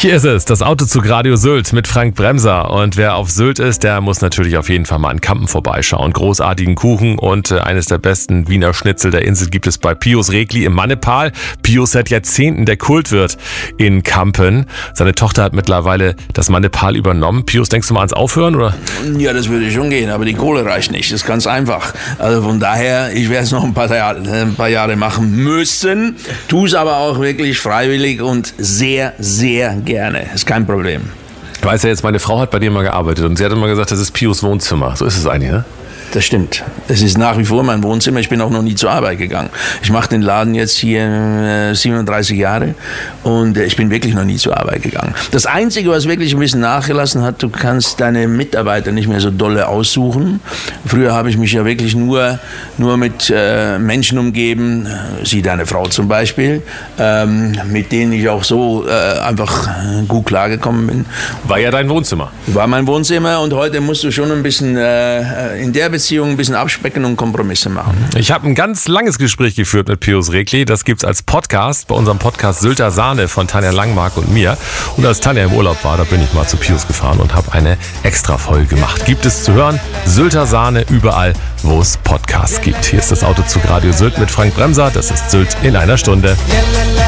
Hier ist es, das Autozug Radio Sylt mit Frank Bremser. Und wer auf Sylt ist, der muss natürlich auf jeden Fall mal an Kampen vorbeischauen. Großartigen Kuchen und eines der besten Wiener Schnitzel der Insel gibt es bei Pius Regli im Mannepal. Pius seit Jahrzehnten der Kultwirt in Kampen. Seine Tochter hat mittlerweile das Mannepal übernommen. Pius, denkst du mal ans Aufhören, oder? Ja, das würde schon gehen, aber die Kohle reicht nicht. Das ist ganz einfach. Also von daher, ich werde es noch ein paar Jahre machen müssen. Tu es aber auch wirklich freiwillig und sehr, sehr gerne. Ist kein Problem. Du weißt ja jetzt, meine Frau hat bei dir mal gearbeitet und sie hat immer gesagt, das ist Pius Wohnzimmer. So ist es eigentlich, ne? Das stimmt. Es ist nach wie vor mein Wohnzimmer. Ich bin auch noch nie zur Arbeit gegangen. Ich mache den Laden jetzt hier 37 Jahre und ich bin wirklich noch nie zur Arbeit gegangen. Das Einzige, was wirklich ein bisschen nachgelassen hat, du kannst deine Mitarbeiter nicht mehr so dolle aussuchen. Früher habe ich mich ja wirklich nur mit Menschen umgeben, sie deine Frau zum Beispiel, mit denen ich auch so einfach gut klargekommen bin. War ja dein Wohnzimmer. War mein Wohnzimmer und heute musst du schon ein bisschen in der Beziehung ein bisschen abspecken und Kompromisse machen. Ich habe ein ganz langes Gespräch geführt mit Pius Regli. Das gibt's als Podcast bei unserem Podcast Sylter Sahne von Tanja Langmark und mir. Und als Tanja im Urlaub war, da bin ich mal zu Pius gefahren und habe eine Extra-Folge gemacht. Gibt es zu hören, Sylter Sahne überall, wo es Podcasts gibt. Hier ist das Autozug Radio Sylt mit Frank Bremser. Das ist Sylt in einer Stunde.